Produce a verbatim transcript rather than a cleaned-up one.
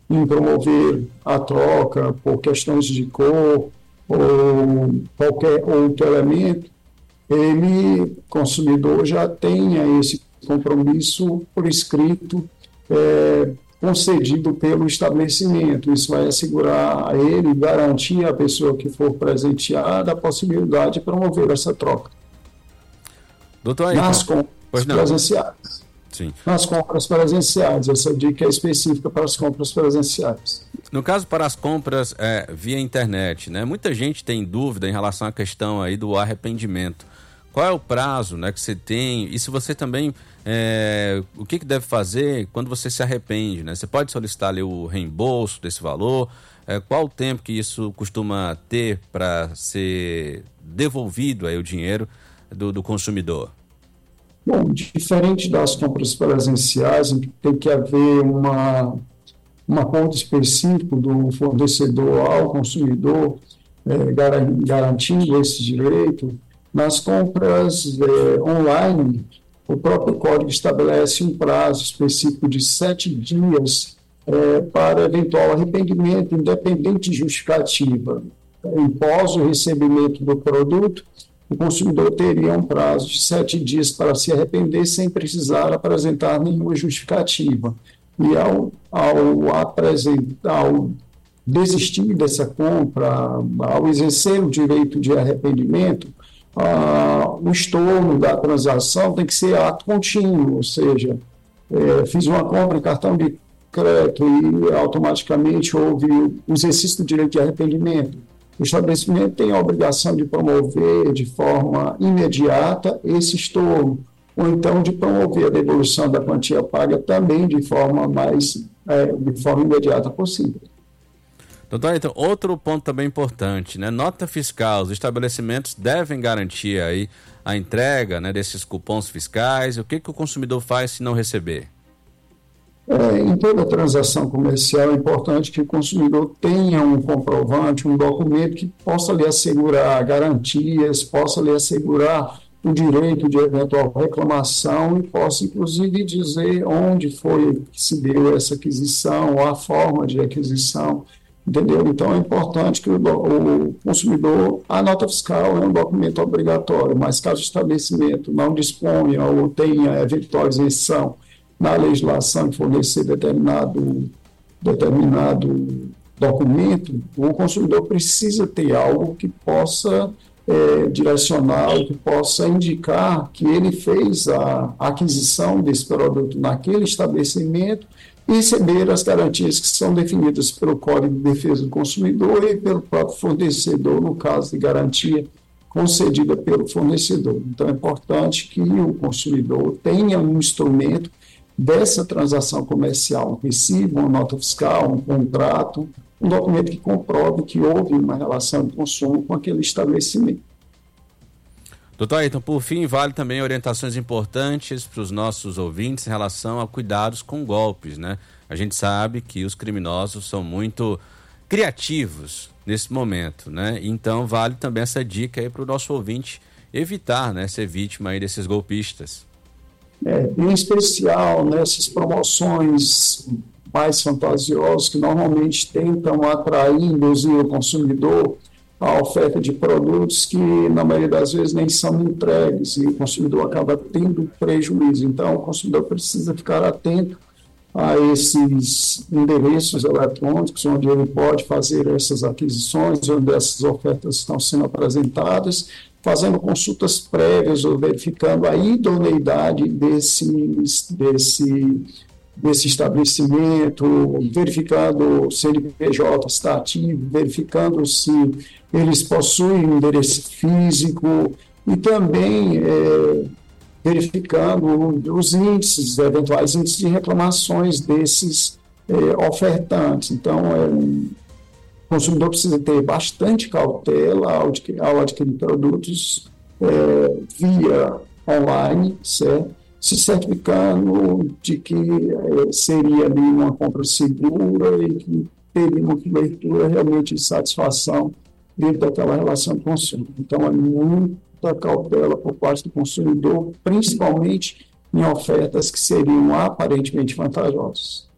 em promover a troca por questões de cor ou qualquer outro elemento, ele, consumidor, já tenha esse compromisso por escrito é, concedido pelo estabelecimento. Isso vai assegurar a ele, garantir à pessoa que for presenteada a possibilidade de promover essa troca. Doutor Ayrton, nas compras presenciais. Sim. Nas compras presenciais, essa dica é específica para as compras presenciais. No caso, para as compras é, via internet, né? Muita gente tem dúvida em relação à questão aí do arrependimento. Qual é o prazo, né, que você tem? E se você também, é, o que, que deve fazer quando você se arrepende, né? Você pode solicitar ali o reembolso desse valor? É, qual o tempo que isso costuma ter para ser devolvido aí o dinheiro do, do consumidor? Bom, diferente das compras presenciais, em que tem que haver uma, um acordo específico do fornecedor ao consumidor, é, garantindo esse direito, nas compras é, online, o próprio código estabelece um prazo específico de sete dias é, para eventual arrependimento, independente de justificativa. Após o recebimento do produto, o consumidor teria um prazo de sete dias para se arrepender sem precisar apresentar nenhuma justificativa. E ao, ao apresentar, ao desistir dessa compra, ao exercer o direito de arrependimento, ah, o estorno da transação tem que ser ato contínuo, ou seja, é, fiz uma compra em cartão de crédito e automaticamente houve o exercício do direito de arrependimento. O estabelecimento tem a obrigação de promover de forma imediata esse estorno, ou então de promover a devolução da quantia paga também de forma mais, é, de forma imediata possível. Doutor, então, outro ponto também importante, né? Nota fiscal, os estabelecimentos devem garantir aí a entrega, né, desses cupons fiscais. O que, que o consumidor faz se não receber? É, em toda transação comercial é importante que o consumidor tenha um comprovante, um documento que possa lhe assegurar garantias, possa lhe assegurar o direito de eventual reclamação e possa, inclusive, dizer onde foi que se deu essa aquisição, ou a forma de aquisição, entendeu? Então, é importante que o, o consumidor, a nota fiscal é um documento obrigatório, mas caso o estabelecimento não disponha ou tenha eventual isenção na legislação de fornecer determinado, determinado documento, o consumidor precisa ter algo que possa é, direcionar, que possa indicar que ele fez a aquisição desse produto naquele estabelecimento e receber as garantias que são definidas pelo Código de Defesa do Consumidor e pelo próprio fornecedor, no caso de garantia concedida pelo fornecedor. Então, é importante que o consumidor tenha um instrumento dessa transação comercial, um recibo, uma nota fiscal, um contrato, um documento que comprove que houve uma relação de consumo com aquele estabelecimento. Doutor Ayrton, por fim, vale também orientações importantes para os nossos ouvintes em relação a cuidados com golpes, né? A gente sabe que os criminosos são muito criativos nesse momento, né? Então vale também essa dica aí para o nosso ouvinte evitar, né, ser vítima aí desses golpistas. É, em especial nessas promoções mais fantasiosas que normalmente tentam atrair, induzir o consumidor à oferta de produtos que na maioria das vezes nem são entregues e o consumidor acaba tendo prejuízo. Então o consumidor precisa ficar atento a esses endereços eletrônicos onde ele pode fazer essas aquisições, onde essas ofertas estão sendo apresentadas, fazendo consultas prévias ou verificando a idoneidade desse, desse, desse estabelecimento, verificando se o C N P J está ativo, verificando se eles possuem um endereço físico e também é, verificando os índices, eventuais índices de reclamações desses é, ofertantes. Então, é um o consumidor precisa ter bastante cautela ao adquirir, ao adquirir produtos é, via online, certo? Se certificando de que é, seria ali uma compra segura e que teria uma cobertura realmente de satisfação dentro daquela relação de consumo. Então, é muita cautela por parte do consumidor, principalmente em ofertas que seriam aparentemente vantajosas.